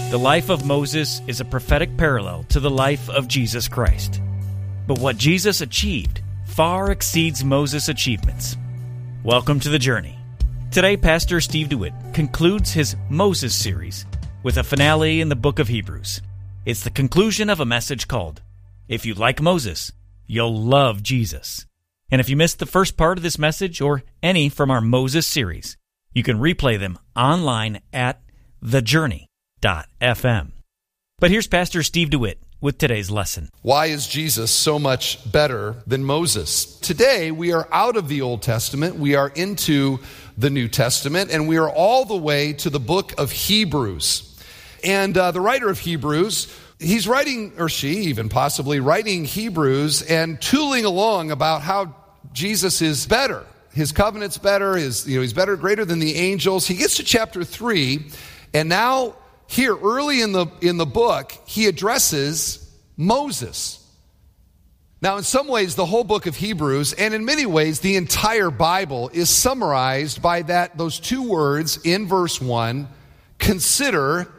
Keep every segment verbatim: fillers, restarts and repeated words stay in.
The life of Moses is a prophetic parallel to the life of Jesus Christ. But what Jesus achieved far exceeds Moses' achievements. Welcome to the journey. Today, Pastor Steve DeWitt concludes his Moses series with a finale in the book of Hebrews. It's the conclusion of a message called, If You Like Moses, You'll Love Jesus. And if you missed the first part of this message or any from our Moses series, you can replay them online at the journey dot f m. But here's Pastor Steve DeWitt with today's lesson. Why is Jesus so much better than Moses? Today, we are out of the Old Testament, we are into the New Testament, and we are all the way to the book of Hebrews. And uh, the writer of Hebrews, he's writing, or she even possibly, writing Hebrews and tooling along about how Jesus is better. His covenant's better, his, you know, he's better, greater than the angels. He gets to chapter three, and now here, early in the in the book, he addresses Moses. Now, in some ways, the whole book of Hebrews, and in many ways, the entire Bible, is summarized by that those two words in verse one, consider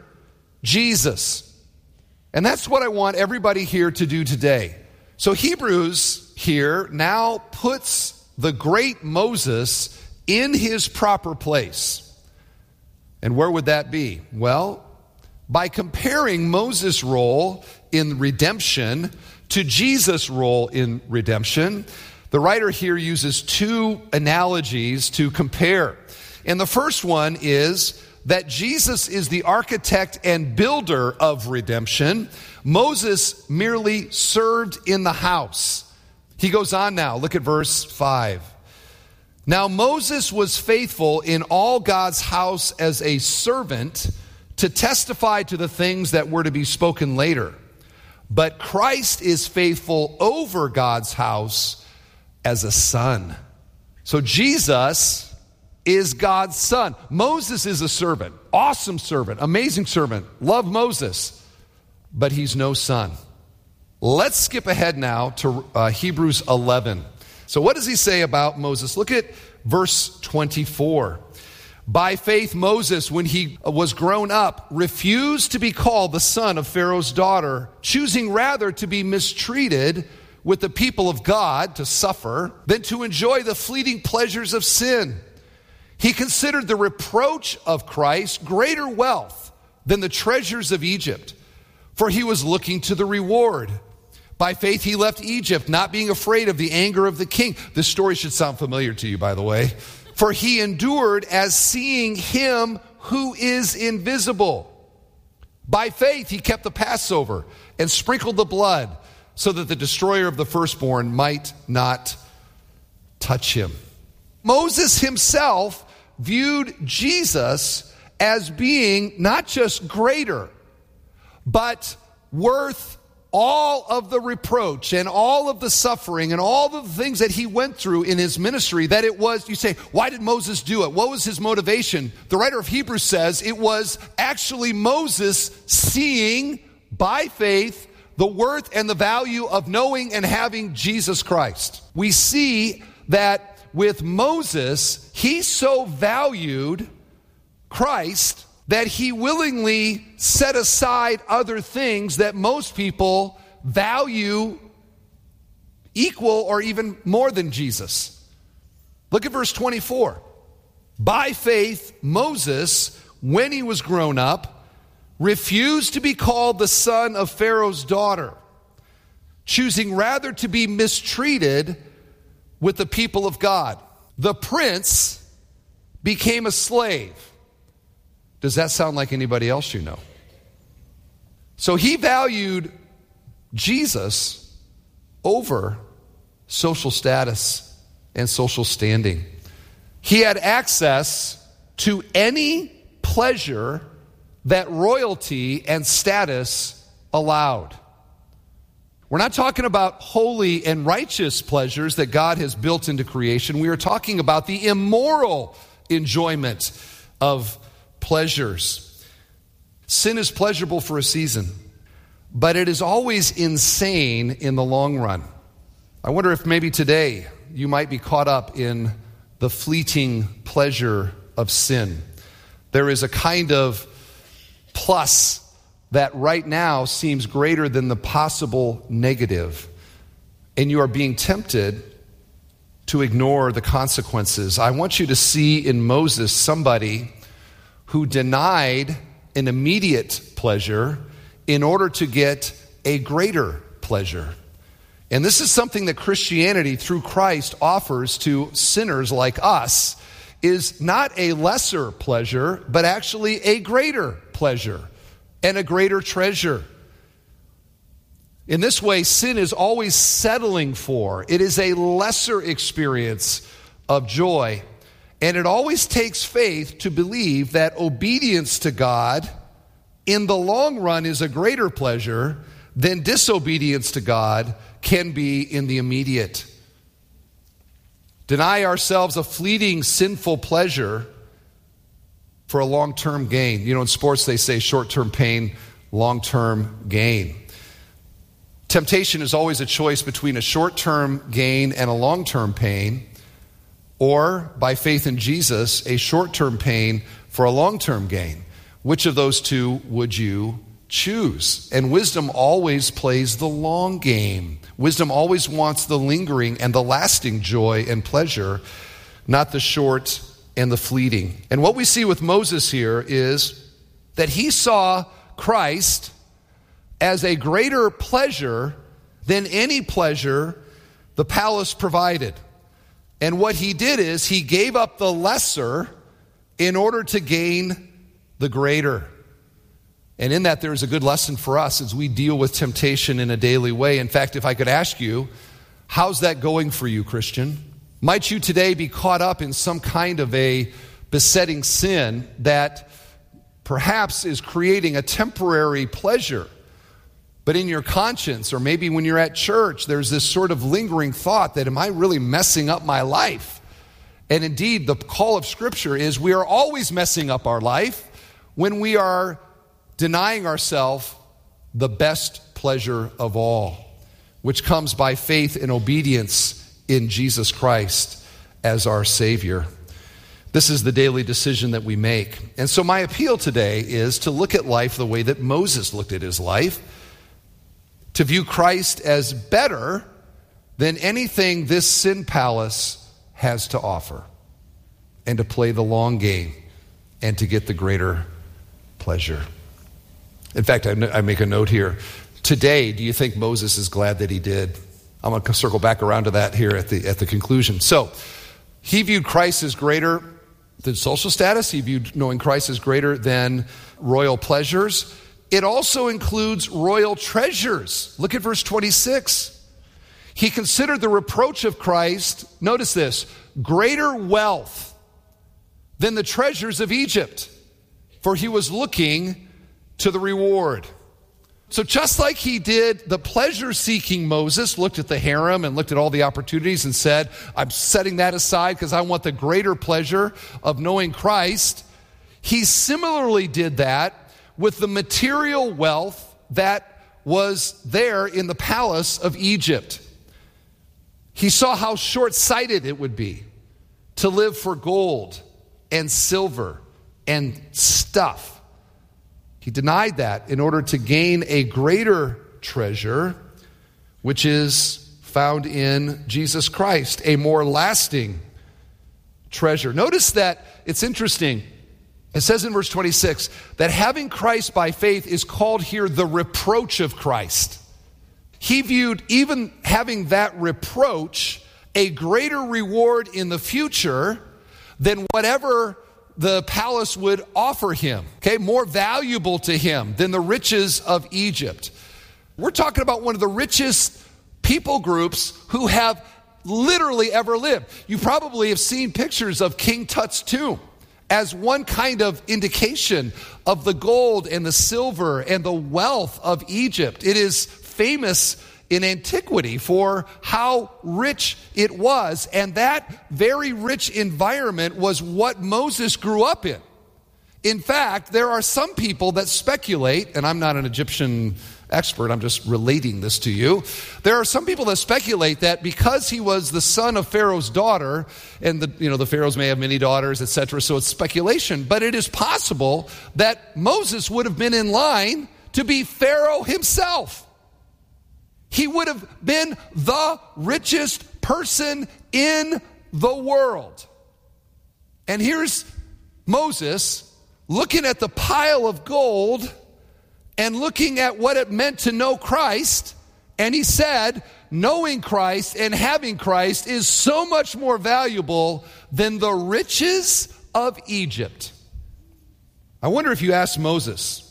Jesus. And that's what I want everybody here to do today. So Hebrews here now puts the great Moses in his proper place. And where would that be? Well, by comparing Moses' role in redemption to Jesus' role in redemption, the writer here uses two analogies to compare. And the first one is that Jesus is the architect and builder of redemption. Moses merely served in the house. He goes on now, look at verse five. Now Moses was faithful in all God's house as a servant to testify to the things that were to be spoken later. But Christ is faithful over God's house as a son. So Jesus is God's son. Moses is a servant, awesome servant, amazing servant, love Moses, but he's no son. Let's skip ahead now to uh, Hebrews eleven. So what does he say about Moses? Look at verse twenty-four. By faith, Moses, when he was grown up, refused to be called the son of Pharaoh's daughter, choosing rather to be mistreated with the people of God, to suffer, than to enjoy the fleeting pleasures of sin. He considered the reproach of Christ greater wealth than the treasures of Egypt, for he was looking to the reward. By faith, he left Egypt, not being afraid of the anger of the king. This story should sound familiar to you, by the way. For he endured as seeing him who is invisible. By faith, he kept the Passover and sprinkled the blood so that the destroyer of the firstborn might not touch him. Moses himself viewed Jesus as being not just greater, but worth all of the reproach and all of the suffering and all of the things that he went through in his ministry, that it was, you say, why did Moses do it? What was his motivation? The writer of Hebrews says it was actually Moses seeing by faith the worth and the value of knowing and having Jesus Christ. We see that with Moses, he so valued Christ that he willingly set aside other things that most people value equal or even more than Jesus. Look at verse twenty-four. By faith, Moses, when he was grown up, refused to be called the son of Pharaoh's daughter, choosing rather to be mistreated with the people of God. The prince became a slave. Does that sound like anybody else you know? So he valued Jesus over social status and social standing. He had access to any pleasure that royalty and status allowed. We're not talking about holy and righteous pleasures that God has built into creation. We are talking about the immoral enjoyment of pleasures. Sin is pleasurable for a season, but it is always insane in the long run. I wonder if maybe today you might be caught up in the fleeting pleasure of sin. There is a kind of plus that right now seems greater than the possible negative, and you are being tempted to ignore the consequences. I want you to see in Moses somebody who denied an immediate pleasure in order to get a greater pleasure. And this is something that Christianity, through Christ, offers to sinners like us, is not a lesser pleasure, but actually a greater pleasure and a greater treasure. In this way, sin is always settling for. It is a lesser experience of joy. And it always takes faith to believe that obedience to God in the long run is a greater pleasure than disobedience to God can be in the immediate. Deny ourselves a fleeting sinful pleasure for a long-term gain. You know, in sports they say short-term pain, long-term gain. Temptation is always a choice between a short-term gain and a long-term pain, or, by faith in Jesus, a short-term pain for a long-term gain. Which of those two would you choose? And wisdom always plays the long game. Wisdom always wants the lingering and the lasting joy and pleasure, not the short and the fleeting. And what we see with Moses here is that he saw Christ as a greater pleasure than any pleasure the palace provided. And what he did is he gave up the lesser in order to gain the greater. And in that, there is a good lesson for us as we deal with temptation in a daily way. In fact, if I could ask you, how's that going for you, Christian? Might you today be caught up in some kind of a besetting sin that perhaps is creating a temporary pleasure, but in your conscience, or maybe when you're at church, there's this sort of lingering thought that, am I really messing up my life? And indeed, the call of Scripture is we are always messing up our life when we are denying ourselves the best pleasure of all, which comes by faith and obedience in Jesus Christ as our Savior. This is the daily decision that we make. And so my appeal today is to look at life the way that Moses looked at his life, to view Christ as better than anything this sin palace has to offer, and to play the long game and to get the greater pleasure. In fact, I make a note here. Today, do you think Moses is glad that he did? I'm going to circle back around to that here at the at the conclusion. So, he viewed Christ as greater than social status. He viewed knowing Christ as greater than royal pleasures. It also includes royal treasures. Look at verse twenty-six. He considered the reproach of Christ, notice this, greater wealth than the treasures of Egypt, for he was looking to the reward. So just like he did, the pleasure-seeking Moses looked at the harem and looked at all the opportunities and said, I'm setting that aside because I want the greater pleasure of knowing Christ. He similarly did that with the material wealth that was there in the palace of Egypt. He saw how short-sighted it would be to live for gold and silver and stuff. He denied that in order to gain a greater treasure, which is found in Jesus Christ, a more lasting treasure. Notice that it's interesting. It says in verse twenty-six that having Christ by faith is called here the reproach of Christ. He viewed even having that reproach a greater reward in the future than whatever the palace would offer him, okay, more valuable to him than the riches of Egypt. We're talking about one of the richest people groups who have literally ever lived. You probably have seen pictures of King Tut's tomb as one kind of indication of the gold and the silver and the wealth of Egypt. It is famous in antiquity for how rich it was, and that very rich environment was what Moses grew up in. In fact, there are some people that speculate, and I'm not an Egyptian expert, I'm just relating this to you. There are some people that speculate that because he was the son of Pharaoh's daughter, and the you know the Pharaohs may have many daughters, et cetera, so it's speculation, but it is possible that Moses would have been in line to to be Pharaoh himself. He would have been the richest person in the world. And here's Moses looking at the pile of gold and looking at what it meant to know Christ. And he said, knowing Christ and having Christ is so much more valuable than the riches of Egypt. I wonder if you asked Moses,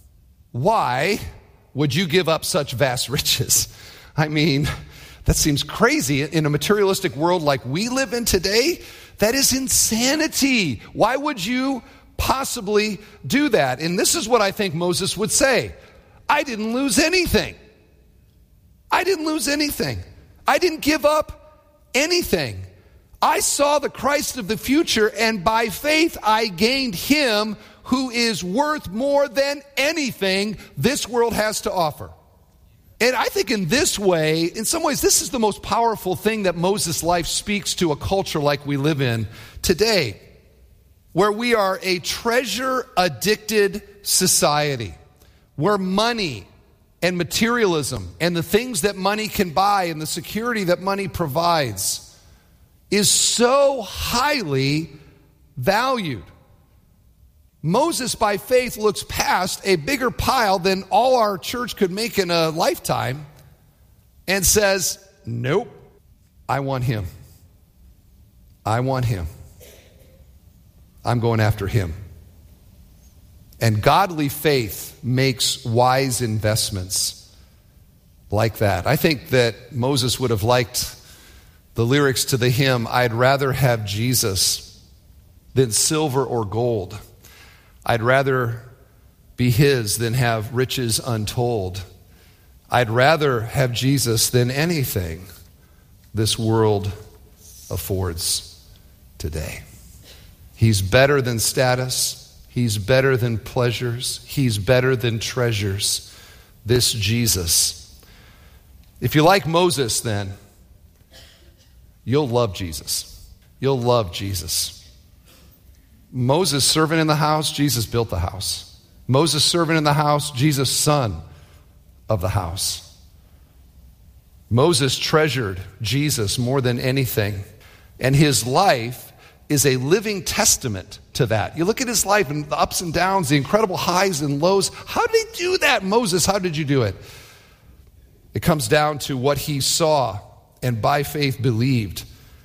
why would you give up such vast riches? I mean, that seems crazy in a materialistic world like we live in today. That is insanity. Why would you possibly do that? And this is what I think Moses would say. I didn't lose anything. I didn't lose anything. I didn't give up anything. I saw the Christ of the future, and by faith I gained him who is worth more than anything this world has to offer. And I think in this way, in some ways, this is the most powerful thing that Moses' life speaks to a culture like we live in today, where we are a treasure-addicted society, where money and materialism and the things that money can buy and the security that money provides is so highly valued. Moses, by faith, looks past a bigger pile than all our church could make in a lifetime and says, nope, I want him. I want him. I'm going after him. And godly faith makes wise investments like that. I think that Moses would have liked the lyrics to the hymn, I'd rather have Jesus than silver or gold. I'd rather be his than have riches untold. I'd rather have Jesus than anything this world affords today. He's better than status. He's better than pleasures. He's better than treasures. This Jesus. If you like Moses, then you'll love Jesus. You'll love Jesus. Moses serving in the house, Jesus built the house. Moses serving in the house, Jesus son of the house. Moses treasured Jesus more than anything. And his life is a living testament to that. You look at his life and the ups and downs, the incredible highs and lows. How did he do that, Moses? How did you do it? It comes down to what he saw and by faith believed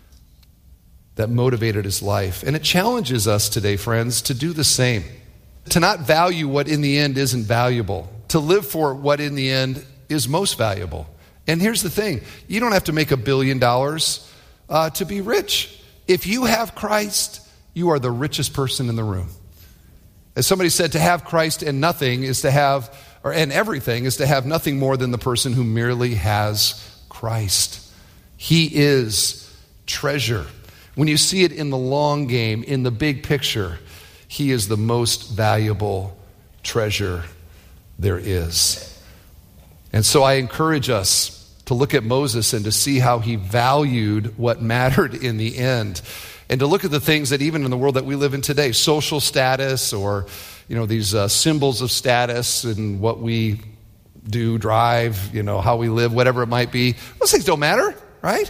that motivated his life. And it challenges us today, friends, to do the same. To not value what in the end isn't valuable. To live for what in the end is most valuable. And here's the thing. You don't have to make a billion dollars uh, to be rich. If you have Christ, you are the richest person in the room. As somebody said, to have Christ and nothing is to have, or and everything is to have nothing more than the person who merely has Christ. He is treasure. When you see it in the long game, in the big picture, he is the most valuable treasure there is. And so I encourage us to look at Moses and to see how he valued what mattered in the end. And to look at the things that even in the world that we live in today, social status or, you know, these uh, symbols of status and what we do, drive, you know, how we live, whatever it might be, those things don't matter, right?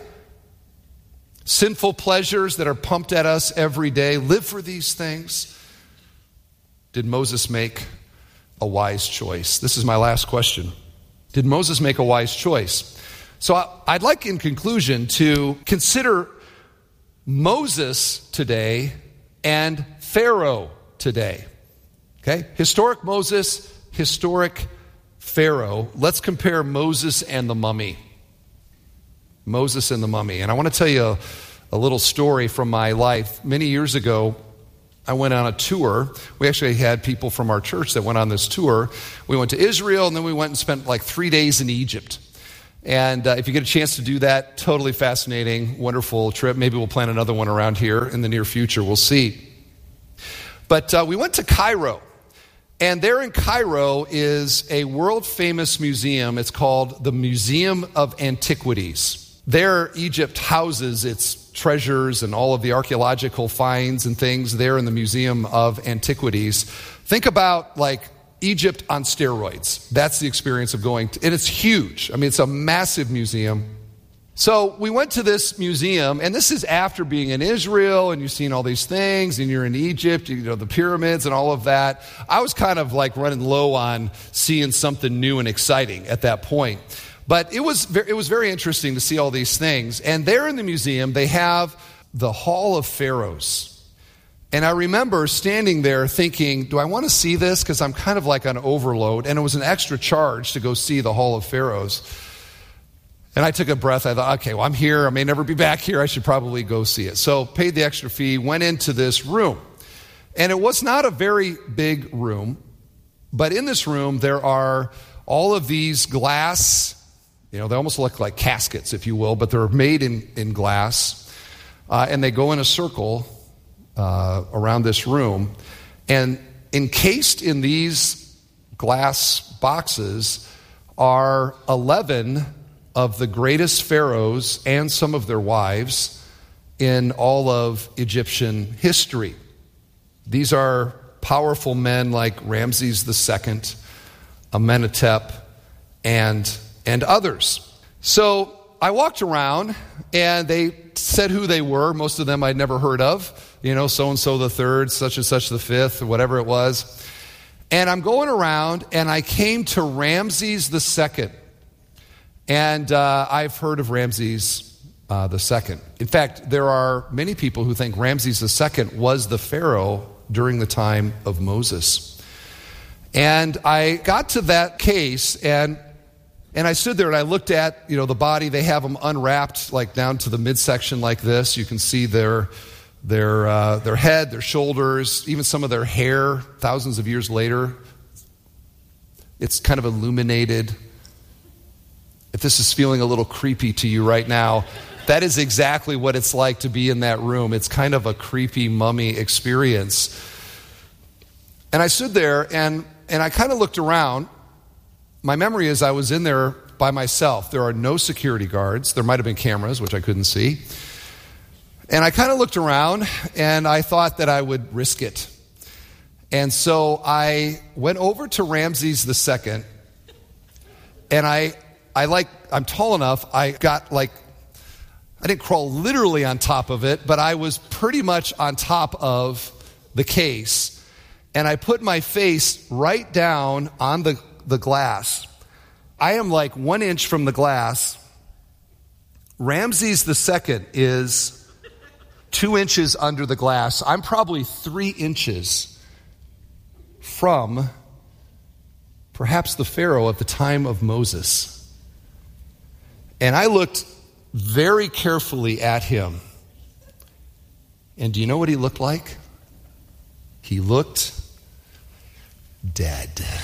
Sinful pleasures that are pumped at us every day. Live for these things. Did Moses make a wise choice? This is my last question. Did Moses make a wise choice? So I'd like, in conclusion, to consider Moses today and Pharaoh today. Okay? Historic Moses, historic Pharaoh. Let's compare Moses and the mummy. Moses and the mummy. And I want to tell you a, a little story from my life. Many years ago, I went on a tour. We actually had people from our church that went on this tour. We went to Israel, and then we went and spent like three days in Egypt. And uh, if you get a chance to do that, totally fascinating, wonderful trip. Maybe we'll plan another one around here in the near future. We'll see. But uh, we went to Cairo. And there in Cairo is a world-famous museum. It's called the Museum of Antiquities. There, Egypt houses its treasures and all of the archaeological finds and things there in the Museum of Antiquities. Think about like Egypt on steroids. That's the experience of going to, and it's huge. I mean, it's a massive museum. So we went to this museum, and this is after being in Israel, and you've seen all these things, and you're in Egypt, you know, the pyramids and all of that. I was kind of like running low on seeing something new and exciting at that point. But it was it was very interesting to see all these things. And there in the museum, they have the Hall of Pharaohs. And I remember standing there thinking, do I want to see this? Because I'm kind of like on overload. And it was an extra charge to go see the Hall of Pharaohs. And I took a breath. I thought, okay, well, I'm here. I may never be back here. I should probably go see it. So paid the extra fee, went into this room. And it was not a very big room. But in this room, there are all of these glass, you know, they almost look like caskets, if you will, but they're made in, in glass. Uh, and they go in a circle uh, around this room. And encased in these glass boxes are eleven of the greatest pharaohs and some of their wives in all of Egyptian history. These are powerful men like Ramses the Second, Amenhotep, and, and others. So I walked around, and they said who they were. Most of them I'd never heard of. You know, so-and-so the third, such and such the fifth, or whatever it was. And I'm going around, and I came to Ramses the Second. And uh, I've heard of Ramses uh, the Second. In fact, there are many people who think Ramses the Second was the Pharaoh during the time of Moses. And I got to that case, and and I stood there and I looked at, you know, the body. They have them unwrapped, like down to the midsection like this. You can see their their uh, their head, their shoulders, even some of their hair. Thousands of years later, it's kind of illuminated. If this is feeling a little creepy to you right now, that is exactly what it's like to be in that room. It's kind of a creepy mummy experience. And I stood there, and, and I kind of looked around. My memory is I was in there by myself. There are no security guards. There might have been cameras, which I couldn't see. And I kind of looked around, and I thought that I would risk it. And so I went over to Ramses the Second, and I... I like, I'm tall enough, I got like, I didn't crawl literally on top of it, but I was pretty much on top of the case. And I put my face right down on the, the glass. I am like one inch from the glass. Ramses the Second is two inches under the glass. I'm probably three inches from perhaps the Pharaoh at the time of Moses. And I looked very carefully at him. And do you know what he looked like? He looked dead.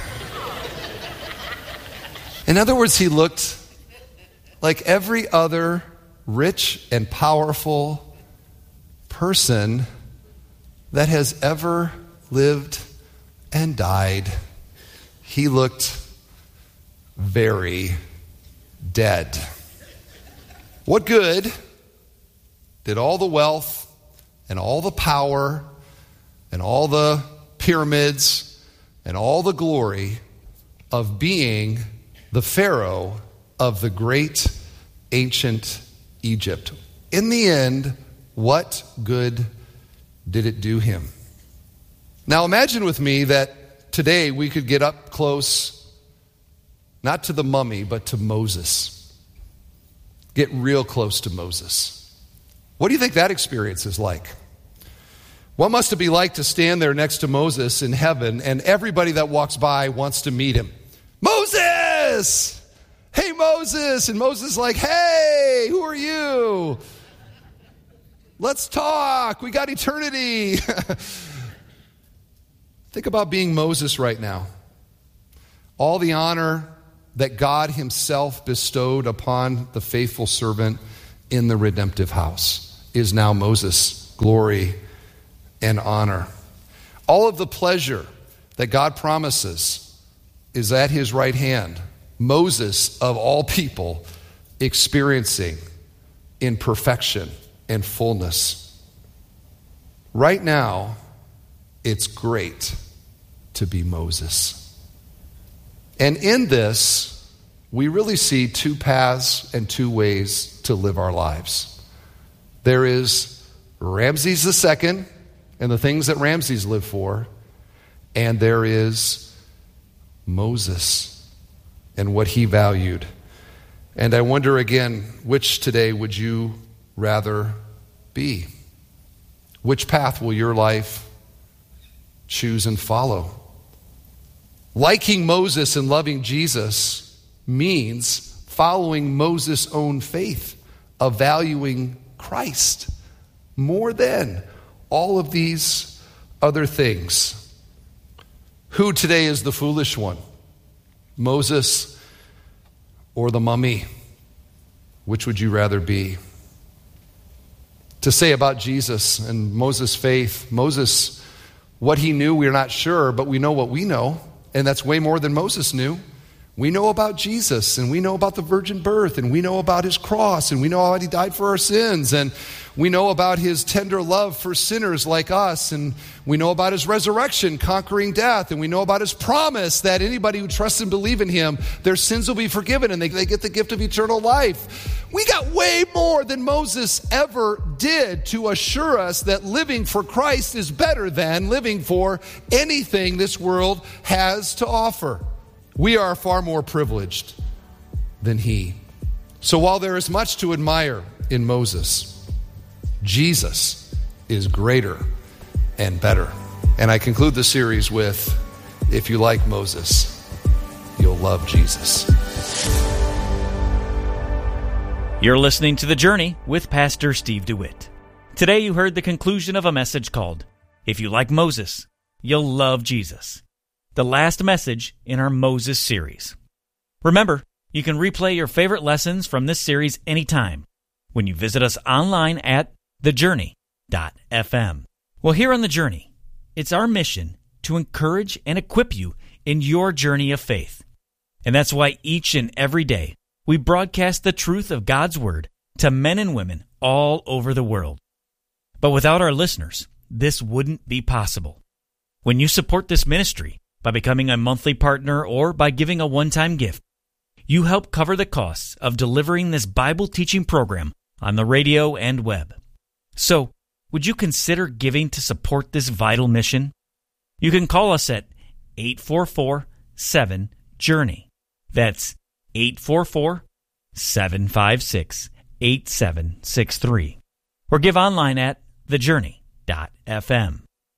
In other words, he looked like every other rich and powerful person that has ever lived and died. He looked very dead. What good did all the wealth and all the power and all the pyramids and all the glory of being the Pharaoh of the great ancient Egypt? In the end, what good did it do him? Now imagine with me that today we could get up close, not to the mummy, but to Moses. Get real close to Moses. What do you think that experience is like? What must it be like to stand there next to Moses in heaven, and everybody that walks by wants to meet him? Moses! Hey, Moses! And Moses is like, hey, who are you? Let's talk. We got eternity. Think about being Moses right now. All the honor that God himself bestowed upon the faithful servant in the redemptive house is now Moses' glory and honor. All of the pleasure that God promises is at his right hand. Moses, of all people, experiencing in perfection and fullness. Right now, it's great. to be Moses. And in this, we really see two paths and two ways to live our lives. There is Ramses the Second and the things that Ramses lived for, and there is Moses and what he valued. And I wonder again, which today would you rather be? Which path will your life choose and follow? Liking Moses and loving Jesus means following Moses' own faith of valuing Christ more than all of these other things. Who today is the foolish one? Moses or the mummy? Which would you rather be? To say about Jesus and Moses' faith, Moses, what he knew, we're not sure, but we know what we know, and that's way more than Moses knew. We know about Jesus, and we know about the virgin birth, and we know about his cross, and we know how he died for our sins, and we know about his tender love for sinners like us, and we know about his resurrection, conquering death, and we know about his promise that anybody who trusts and believes in him, their sins will be forgiven, and they, they get the gift of eternal life. We got way more than Moses ever did to assure us that living for Christ is better than living for anything this world has to offer. We are far more privileged than he. So while there is much to admire in Moses, Jesus is greater and better. And I conclude the series with, if you like Moses, you'll love Jesus. You're listening to The Journey with Pastor Steve DeWitt. Today you heard the conclusion of a message called, If You Like Moses, You'll Love Jesus. The last message in our Moses series. Remember, you can replay your favorite lessons from this series anytime when you visit us online at the journey dot f m. Well, here on The Journey, it's our mission to encourage and equip you in your journey of faith. And that's why each and every day we broadcast the truth of God's Word to men and women all over the world. But without our listeners, this wouldn't be possible. When you support this ministry, by becoming a monthly partner or by giving a one-time gift, you help cover the costs of delivering this Bible teaching program on the radio and web. So, would you consider giving to support this vital mission? You can call us at eight four four, seven, journey. That's eight four four, seven five six, eight seven six three. Or give online at the journey dot f m.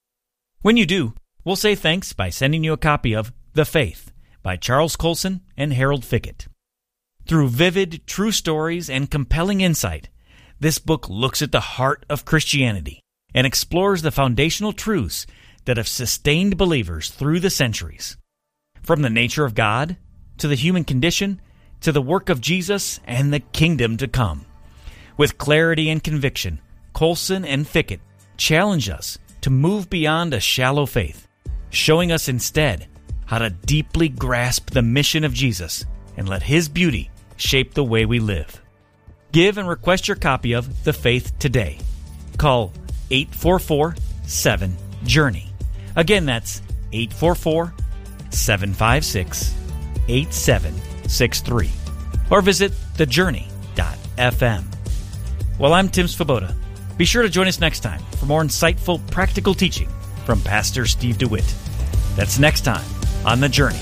When you do, we'll say thanks by sending you a copy of The Faith by Charles Colson and Harold Fickett. Through vivid, true stories and compelling insight, this book looks at the heart of Christianity and explores the foundational truths that have sustained believers through the centuries. From the nature of God, to the human condition, to the work of Jesus and the kingdom to come. With clarity and conviction, Colson and Fickett challenge us to move beyond a shallow faith, showing us instead how to deeply grasp the mission of Jesus and let His beauty shape the way we live. Give and request your copy of The Faith today. Call eight four four, seven, journey. Again, that's eight four four, seven five six, eight seven six three. Or visit the journey dot f m. Well, I'm Tim Svoboda. Be sure to join us next time for more insightful, practical teaching from Pastor Steve DeWitt. That's next time on The Journey.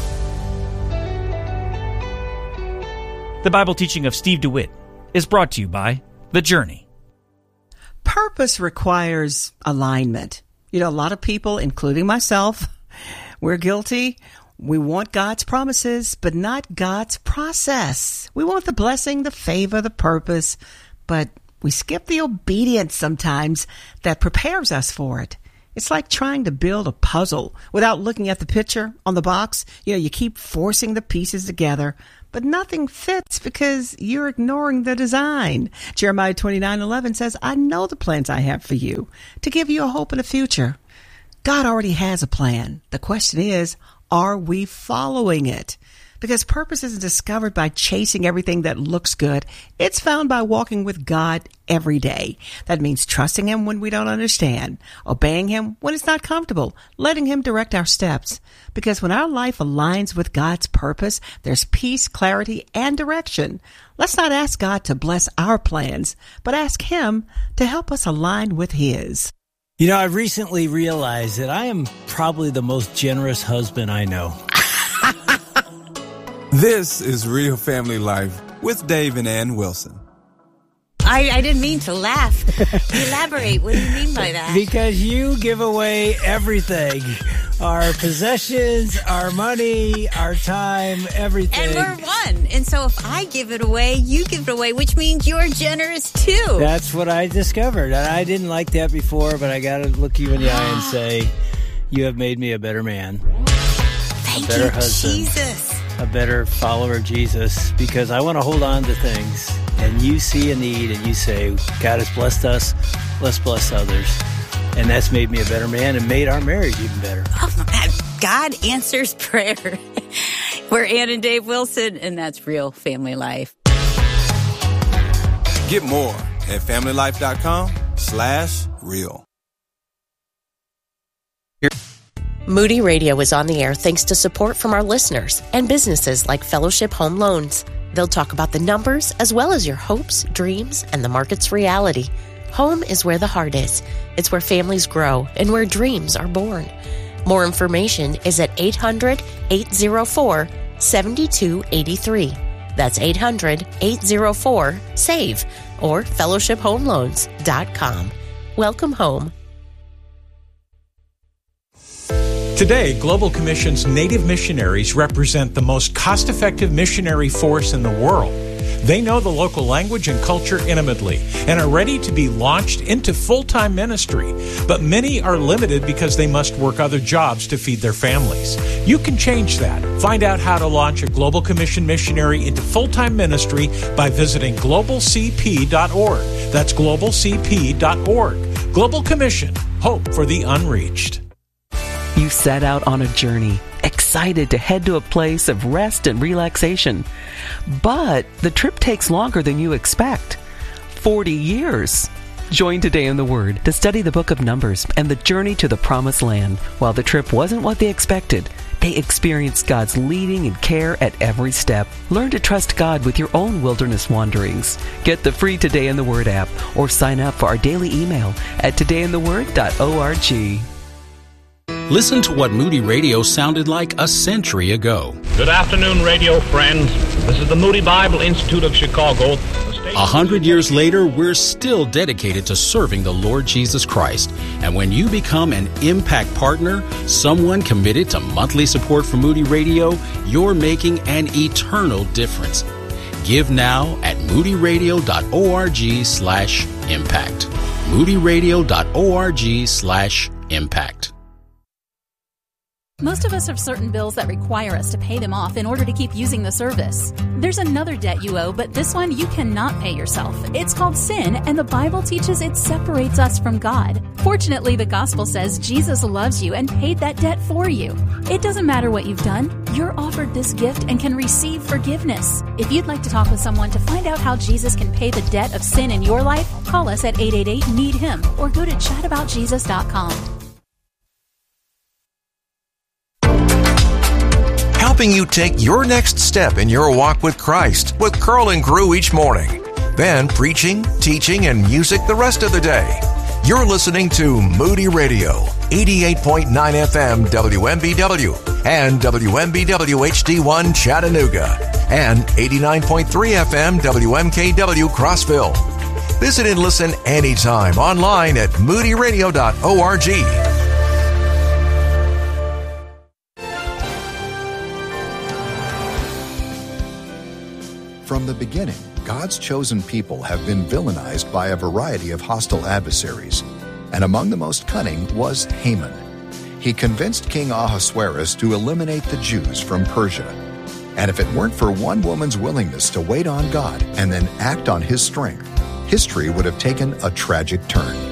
The Bible teaching of Steve DeWitt is brought to you by The Journey. Purpose requires alignment. You know, a lot of people, including myself, we're guilty. We want God's promises, but not God's process. We want the blessing, the favor, the purpose, but we skip the obedience sometimes that prepares us for it. It's like trying to build a puzzle without looking at the picture on the box. You know, you keep forcing the pieces together, but nothing fits because you're ignoring the design. Jeremiah twenty-nine eleven says, I know the plans I have for you, to give you a hope and a future. God already has a plan. The question is, are we following it? Because purpose isn't discovered by chasing everything that looks good. It's found by walking with God every day. That means trusting Him when we don't understand, obeying Him when it's not comfortable, letting Him direct our steps. Because when our life aligns with God's purpose, there's peace, clarity, and direction. Let's not ask God to bless our plans, but ask Him to help us align with His. You know, I've recently realized that I am probably the most generous husband I know. This is Real Family Life with Dave and Ann Wilson. I, I didn't mean to laugh. Elaborate. What do you mean by that? Because you give away everything. Our possessions, our money, our time, everything. And we're one. And so if I give it away, you give it away, which means you're generous too. That's what I discovered. And I didn't like that before, but I got to look you in the eye and say, you have made me a better man. Thank a better you, husband, Jesus. A better follower of Jesus, because I want to hold on to things. And you see a need and you say, God has blessed us, let's bless others. And that's made me a better man and made our marriage even better. Oh, God answers prayer. We're Ann and Dave Wilson, and that's Real Family Life. Get more at familylife.com slash real. Moody Radio is on the air thanks to support from our listeners and businesses like Fellowship Home Loans. They'll talk about the numbers as well as your hopes, dreams, and the market's reality. Home is where the heart is. It's where families grow and where dreams are born. More information is at eight hundred, eight oh four, seven two eight three. That's eight hundred, eight oh four, SAVE or fellowship home loans dot com. Welcome home. Today, Global Commission's Native missionaries represent the most cost-effective missionary force in the world. They know the local language and culture intimately and are ready to be launched into full-time ministry. But many are limited because they must work other jobs to feed their families. You can change that. Find out how to launch a Global Commission missionary into full-time ministry by visiting global c p dot org. That's global c p dot org. Global Commission, hope for the unreached. You set out on a journey, excited to head to a place of rest and relaxation. But the trip takes longer than you expect. forty years. Join Today in the Word to study the book of Numbers and the journey to the Promised Land. While the trip wasn't what they expected, they experienced God's leading and care at every step. Learn to trust God with your own wilderness wanderings. Get the free Today in the Word app or sign up for our daily email at today in the word dot org. Listen to what Moody Radio sounded like a century ago. Good afternoon, radio friends. This is the Moody Bible Institute of Chicago. A hundred years later, we're still dedicated to serving the Lord Jesus Christ. And when you become an Impact Partner, someone committed to monthly support for Moody Radio, you're making an eternal difference. Give now at moodyradio.org slash impact. moodyradio.org slash impact. Most of us have certain bills that require us to pay them off in order to keep using the service. There's another debt you owe, but this one you cannot pay yourself. It's called sin, and the Bible teaches it separates us from God. Fortunately, the gospel says Jesus loves you and paid that debt for you. It doesn't matter what you've done. You're offered this gift and can receive forgiveness. If you'd like to talk with someone to find out how Jesus can pay the debt of sin in your life, call us at eight eight eight, need him or go to chat about jesus dot com. Helping you take your next step in your walk with Christ with Curl and Crew each morning. Then preaching, teaching, and music the rest of the day. You're listening to Moody Radio, eighty-eight point nine F M W M B W and W M B W H D one Chattanooga and eighty-nine point three F M W M K W Crossville. Visit and listen anytime online at moody radio dot org. From the beginning, God's chosen people have been villainized by a variety of hostile adversaries, and among the most cunning was Haman. He convinced King Ahasuerus to eliminate the Jews from Persia. And if it weren't for one woman's willingness to wait on God and then act on his strength, history would have taken a tragic turn.